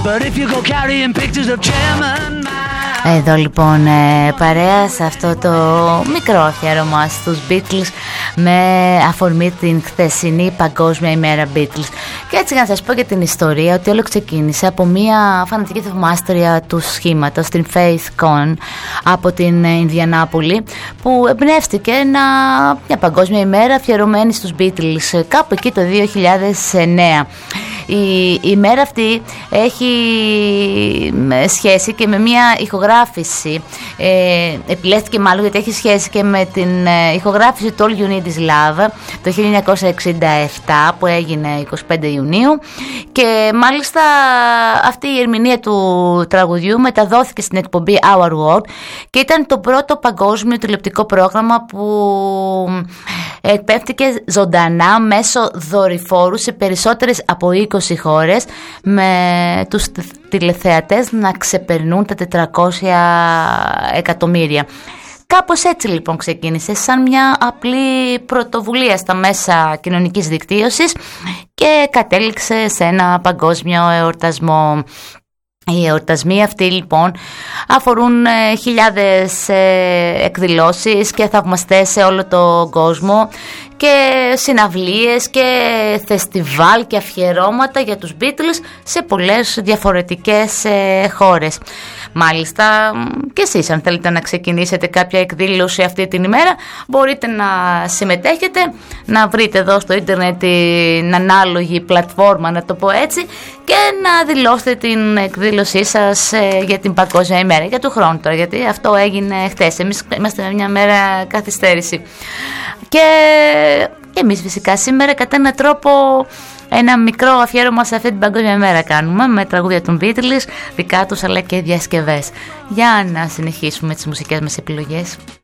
But if you go carrying pictures of chairman. Εδώ λοιπόν παρέα σε αυτό το μικρό αφιέρωμα στους Beatles με αφορμή την χθεσινή Παγκόσμια ημέρα Beatles. Και έτσι να σας πω για την ιστορία ότι όλο ξεκίνησε από μια φανατική θαυμάστρια του σχήματος, την Faith Cohn από την Ινδιανάπολη, που εμπνεύστηκε μια παγκόσμια ημέρα αφιερωμένη στους Beatles κάπου εκεί το 2009. Η ημέρα αυτή έχει σχέση και με μια ηχογράφηση, επιλέχθηκε μάλλον γιατί έχει σχέση και με την ηχογράφηση του All You Need Is Love το 1967 που έγινε 25 Ιουνίου, και μάλιστα αυτή η ερμηνεία του τραγουδιού μεταδόθηκε στην εκπομπή Our World και ήταν το πρώτο παγκόσμιο τηλεοπτικό πρόγραμμα που εκπέμφθηκε ζωντανά μέσω δορυφόρου σε περισσότερες από 20 χώρες, με τους τηλεθεατές να ξεπερνούν τα 400 εκατομμύρια. Κάπως έτσι λοιπόν ξεκίνησε, σαν μια απλή πρωτοβουλία στα μέσα κοινωνικής δικτύωσης, και κατέληξε σε ένα παγκόσμιο εορτασμό. Οι εορτασμοί αυτοί λοιπόν αφορούν χιλιάδες εκδηλώσεις και θαυμαστές σε όλο τον κόσμο, και συναυλίες και φεστιβάλ και αφιερώματα για τους Beatles σε πολλές διαφορετικές χώρες. Μάλιστα και εσείς, αν θέλετε να ξεκινήσετε κάποια εκδήλωση αυτή την ημέρα, μπορείτε να συμμετέχετε, να βρείτε εδώ στο ίντερνετ την ανάλογη πλατφόρμα, να το πω έτσι, και να δηλώσετε την εκδήλωσή σας για την Παγκόσμια ημέρα, για του χρόνου τώρα, γιατί αυτό έγινε χτες. Εμείς είμαστε με μια μέρα καθυστέρηση. Και εμείς φυσικά σήμερα κατά έναν τρόπο ένα μικρό αφιέρωμα σε αυτή την Παγκόσμια ημέρα κάνουμε, με τραγούδια των Beatles, δικά τους αλλά και διασκευές. Για να συνεχίσουμε τις μουσικές μας επιλογές.